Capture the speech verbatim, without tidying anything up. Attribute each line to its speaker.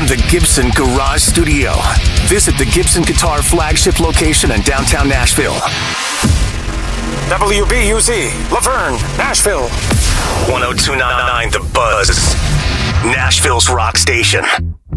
Speaker 1: the Gibson Garage Studio. Visit the Gibson Guitar flagship location in downtown Nashville.
Speaker 2: W B U Z, Laverne, Nashville.
Speaker 1: one oh two point nine The Buzz, Nashville's rock station.